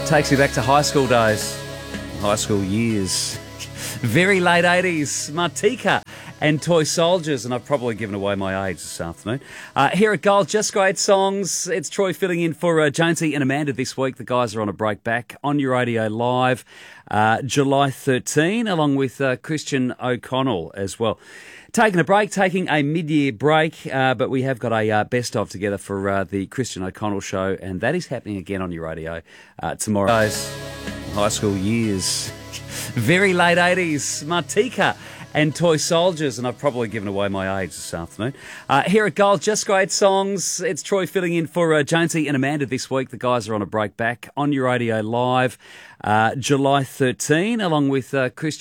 Takes me back to high school days, high school years. Very late 80s, Martika and Toy Soldiers, and I've probably given away my age this afternoon. Here at Gold, just great songs. It's Troy filling in for Jonesy and Amanda this week. The guys are on a break back on your radio live, July 13, along with Christian O'Connell as well. Taking a break, taking a mid-year break, but we have got a best-of together for the Christian O'Connell show, and that is happening again on your radio tomorrow. Guys, high school years, very late 80s, Martika and Toy Soldiers, and I've probably given away my age this afternoon. Here at Gold, just great songs. It's Troy filling in for Jonesy and Amanda this week. The guys are on a break back on your radio live, July 13, along with Christian